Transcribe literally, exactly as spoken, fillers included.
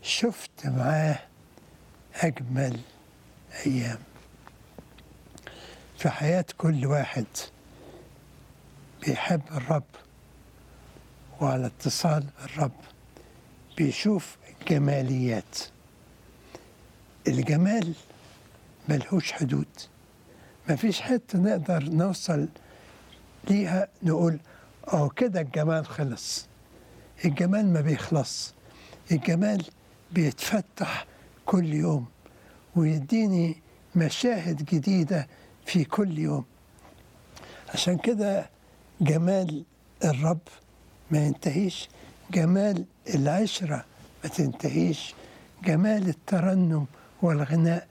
شفت معاه أجمل أيام في حياة كل واحد بيحب الرب وعلى اتصال بالرب بيشوف جماليات. الجمال ملهوش حدود، مفيش حتة نقدر نوصل ليها نقول اه كده الجمال خلص. الجمال ما بيخلص، الجمال بيتفتح كل يوم ويديني مشاهد جديدة في كل يوم. عشان كده جمال الرب ما ينتهيش، جمال العشرة ما تنتهيش، جمال الترنم والغناء